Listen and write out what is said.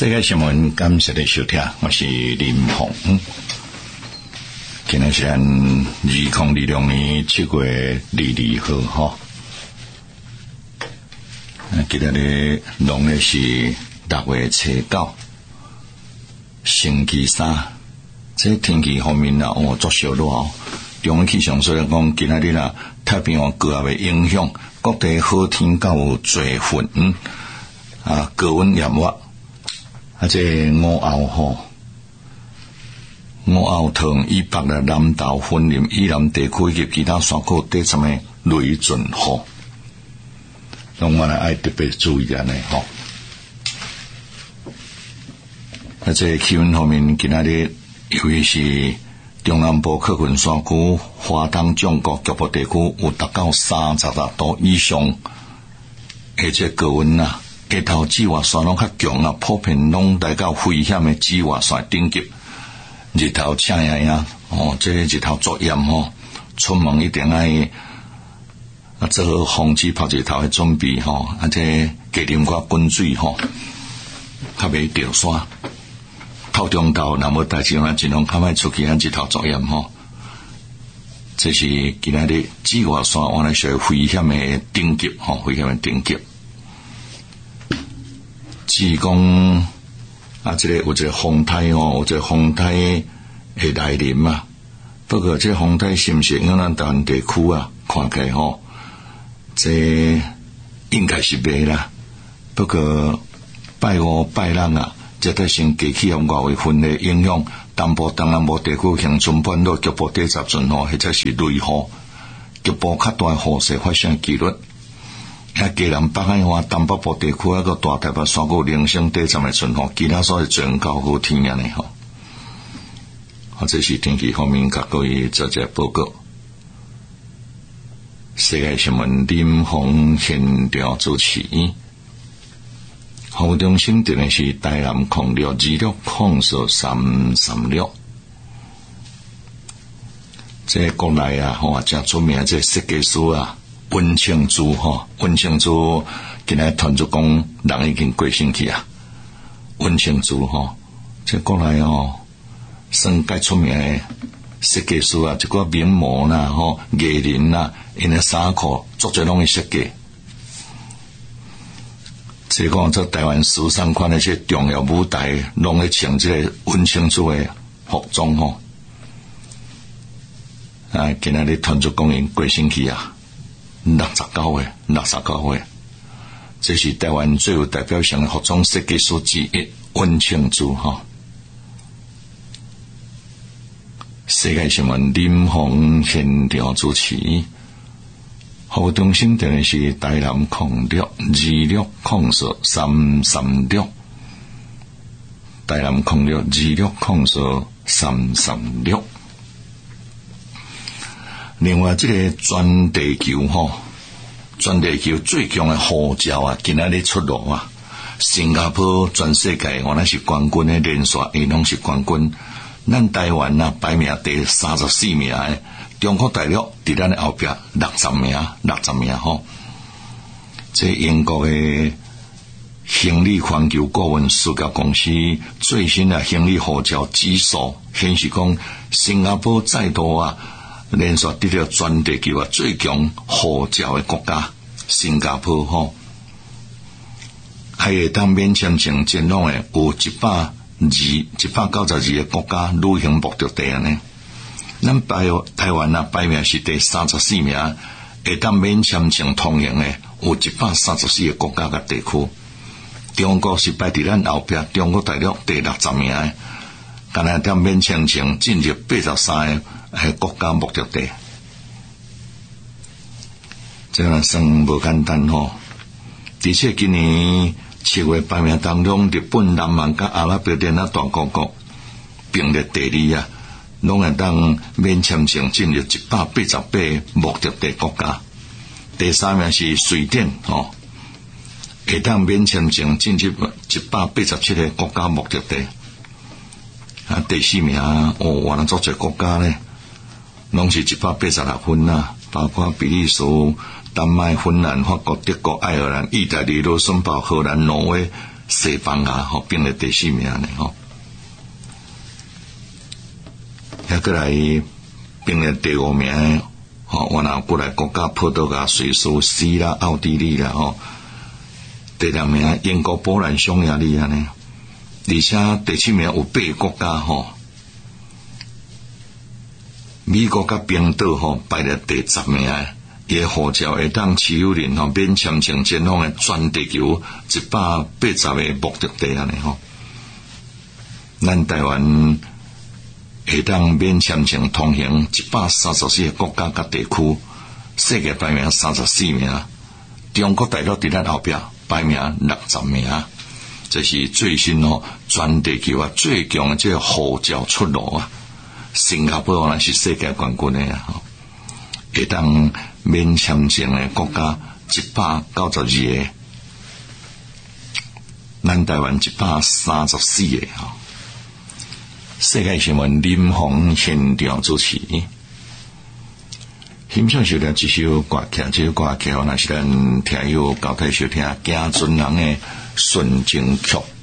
世界新闻，感谢你收听，我是林鸿。今天是2026年7月22号，今天的农历是6月初9，星期三。这天气方面啊，作小热哦。中央气象所讲，今天啊，太平洋高压的影响，各地好天较有多云啊，高温炎热。这午后桃以北的南投、云林以南地区以及其他山区地层的雷阵雨，拢我们爱特别注意安尼吼。这气温方面，今仔日尤其是中南部靠近山区、华东、中国局部地区有达到36度以上，而且高温啊。街头紫外线拢较强啊，普遍拢来到危险的紫外线顶级。日头赤呀呀，这日头作炎出门一定要做好防止晒日头的准备这加啉寡滚水较袂掉山。透中昼若无代志话，尽量较莫出去日头作炎这是今仔日紫外线原来是危险的顶级危险的顶级。是讲这个有一个风台有一个风台会来临啊。不过这风台是不是因咱台湾地区啊看起来这应该是袂啦。不过拜五拜六啊，这得先低气压外围分的影响，东部东南部地区恒春半岛局部地十阵或者是雷雨，局部较大雨势发生几率。嘉南北海岸东北部地区个大台北山区零星地层的存放，其他所在全高好天然的这是天气方面甲各位做一报告。世界新闻林鸿现场主持，服务中心电的是台南0626043336。这国内啊真出名这设计师啊。温庆珠温庆珠今日传出讲人已经过身去啊。温庆珠这国内算介出名的设计师啊，一个名模啦艺人啦，因的衫裤做这拢会设计。即讲这台湾时尚圈的这重要舞台，拢会穿这个温庆珠的服装今日传出讲因过身去啊。69岁，这是台湾最有代表性的服装设计师之一温庆珠世界新闻林鸿现场主持，服务中心电话是台南0626043336，台南0626043336。另外，这个全地球最强的号召啊，今仔日出炉啊！新加坡全世界原来是冠军的连续，拢是冠军。咱台湾啊，排名第34名的，中国大陆伫咱的后壁60名这英国的行李环球顾问世界公司最新的行李号召指数显示讲，新加坡再度啊。连续得到全地球最强号召的国家，新加坡还会当免签证前往的有192个国家旅行目的地呢。咱台湾啊排名是第34名，会当免签证通行的有134个国家和地区。中国是排伫咱后壁，中国大陆第60名的，敢若当免签证进入83个。国家目的地，这样算无简单的确，今年7月排名当中，日本、南韩甲阿拉伯联合大公国并列第2啊，拢会当免签证进入188个目的地国家。第3名是瑞典会当免签证进入187个国家目的地。第4名原来足侪国家呢。拢是186分啊，包括比利时、丹麦、芬兰、法国、德国、爱尔兰、意大利、卢森堡、荷兰、挪威、 西班牙并列第4名呢还过来并列第5名我若过来国家葡萄牙、瑞士、希腊、奥地利啦第2名英国、波兰、匈牙利安尼，而且第7名有8个国家美国甲冰岛排列第10名，伊护照会当持有人免签证前往的全地球180个目的地安尼咱台湾会当免签证通行134个国家甲地区，世界排名34名，中国大陆伫咱后壁排名60名，这是最新全地球最强的这个护照出路新加坡那是世界冠军的会当免签证的国家192个，咱台湾134个世界新闻林鸿现场主持，欣赏收听这首歌曲，这首歌曲那是咱听友交替收听《行船人的纯情曲》。